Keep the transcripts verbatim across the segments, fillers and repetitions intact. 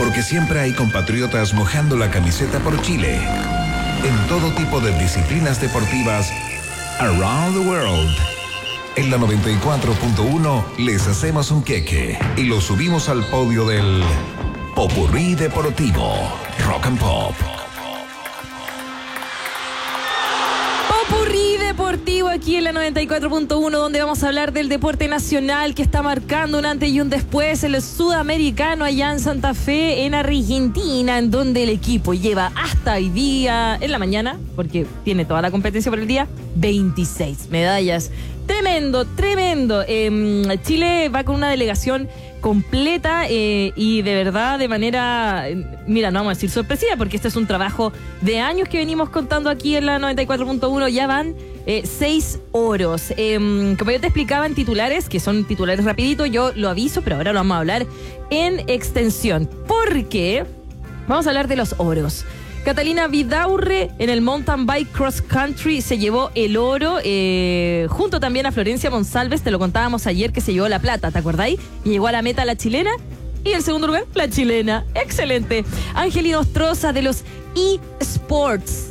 porque siempre hay compatriotas mojando la camiseta por Chile. En todo tipo de disciplinas deportivas, around the world. En la noventa y cuatro punto uno les hacemos un queque y lo subimos al podio del Popurrí Deportivo Rock and Pop. Popurrí Deportivo aquí en la noventa y cuatro punto uno, donde vamos a hablar del deporte nacional que está marcando un antes y un después, el sudamericano allá en Santa Fe, en Argentina, en donde el equipo lleva hasta hoy día, en la mañana, porque tiene toda la competencia por el día, veintiséis medallas. Tremendo, tremendo. Eh, Chile va con una delegación completa eh, y de verdad de manera, mira, no vamos a decir sorpresiva, porque este es un trabajo de años que venimos contando aquí en la noventa y cuatro punto uno. Ya van eh, seis oros. Eh, como yo te explicaba en titulares, que son titulares rapidito, yo lo aviso, pero ahora lo vamos a hablar en extensión, porque vamos a hablar de los oros. Catalina Vidaurre en el Mountain Bike Cross Country se llevó el oro, eh, junto también a Florencia Monsalves, te lo contábamos ayer, que se llevó la plata, ¿te acordáis? Y llegó a la meta la chilena, y en segundo lugar, la chilena. ¡Excelente! Angelina Ostroza de los eSports.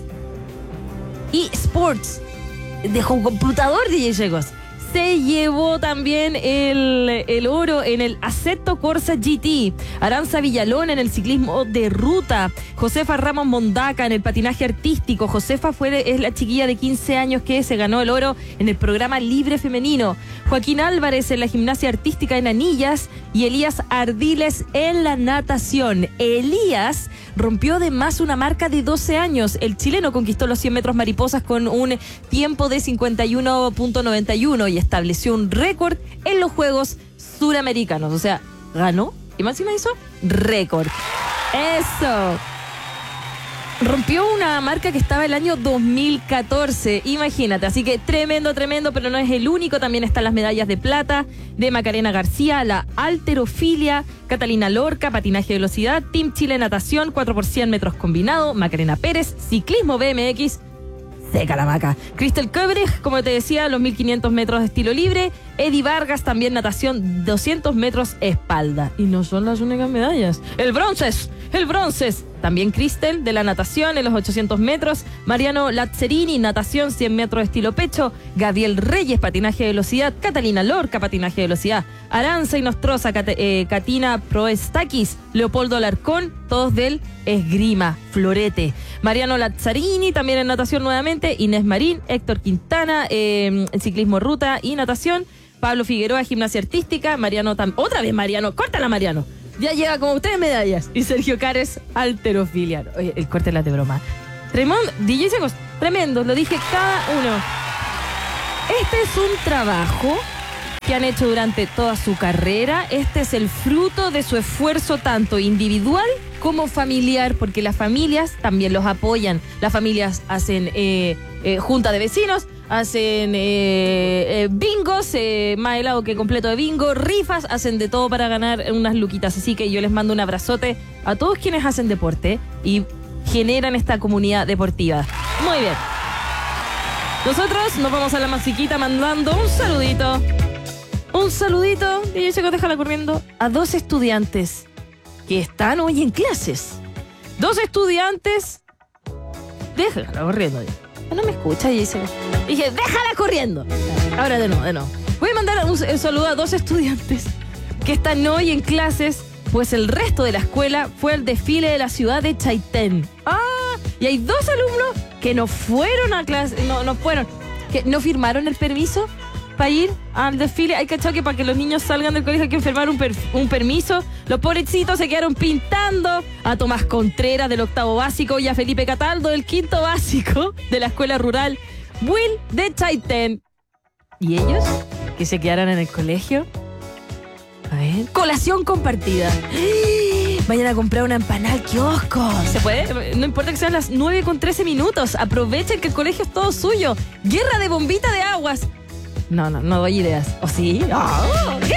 eSports. Dejó un computador, D J Checos. Se llevó también el, el oro en el Assetto Corsa G T. Aranza Villalón en el ciclismo de ruta. Josefa Ramos Mondaca en el patinaje artístico. Josefa fue, es la chiquilla de quince años que se ganó el oro en el programa Libre Femenino. Joaquín Álvarez en la gimnasia artística en anillas. Y Elías Ardiles en la natación. Elías rompió de más una marca de doce años. El chileno conquistó los cien metros mariposas con un tiempo de cincuenta y uno punto noventa y uno y estableció un récord en los Juegos Suramericanos. O sea, ganó y más encima hizo récord. Eso. Rompió una marca que estaba el año dos mil catorce, imagínate. Así que tremendo, tremendo, pero no es el único. También están las medallas de plata de Macarena García, la halterofilia, Catalina Lorca, patinaje de velocidad, Team Chile Natación, cuatro por cien metros combinado, Macarena Pérez, ciclismo B M X, seca la vaca. Cristel Köbrich, como te decía, los mil quinientos metros de estilo libre. Eddie Vargas, también natación, doscientos metros espalda. Y no son las únicas medallas. El bronces, el bronces. También Cristel de la natación en los ochocientos metros. Mariano Lazzarini, natación, cien metros de estilo pecho. Gabriel Reyes, patinaje de velocidad. Catalina Lorca, patinaje de velocidad. Aranza Inostroza, Cat eh, Katina Proestakis, Leopoldo Alarcón, todos del esgrima, florete. Mariano Lazzarini, también en natación nuevamente. Inés Marín, Héctor Quintana, eh, en ciclismo ruta y natación. Pablo Figueroa, gimnasia artística. Mariano, otra vez Mariano, córtala Mariano. Ya llega como tres medallas. Y Sergio Cares, halterofilia. Oye, el corte la de broma. Tremendo, D J Secos, tremendo, lo dije cada uno. Este es un trabajo que han hecho durante toda su carrera. Este es el fruto de su esfuerzo tanto individual como familiar, porque las familias también los apoyan. Las familias hacen eh, eh, junta de vecinos, hacen eh, eh, bingos, eh, más helado que completo de bingo, rifas, hacen de todo para ganar unas luquitas. Así que yo les mando un abrazote a todos quienes hacen deporte y generan esta comunidad deportiva. Muy bien. Nosotros nos vamos a la musiquita mandando un saludito. Un saludito, y yo déjala corriendo, a dos estudiantes que están hoy en clases. Dos estudiantes. Déjala corriendo. No me escucha, y dice. Dije, déjala corriendo. Ahora de nuevo, de nuevo. Voy a mandar un, un saludo a dos estudiantes que están hoy en clases, pues el resto de la escuela fue al desfile de la ciudad de Chaitén. Ah, y hay dos alumnos que no fueron a clase, no, no fueron, que no firmaron el permiso para ir al desfile. Hay cachado que para que los niños salgan del colegio hay que firmar un, per, un permiso. Los pobrecitos se quedaron pintando a Tomás Contreras del octavo básico y a Felipe Cataldo del quinto básico de la escuela rural Will de Chaitén. ¿Y ellos? Que se quedaran en el colegio. A ver. Colación compartida. Vayan a comprar una empanada al kiosco. ¿Se puede? No importa que sean las nueve con trece minutos. Aprovechen que el colegio es todo suyo. Guerra de bombita de aguas. No, no, no doy ideas. ¿O sí? Oh.